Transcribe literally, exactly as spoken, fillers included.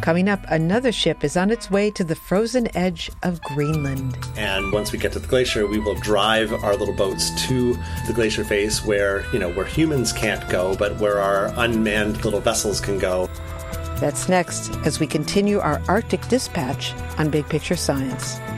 Coming up, another ship is on its way to the frozen edge of Greenland. And once we get to the glacier, we will drive our little boats to the glacier face where, you know, where humans can't go, but where our unmanned little vessels can go. That's next as we continue our Arctic dispatch on Big Picture Science.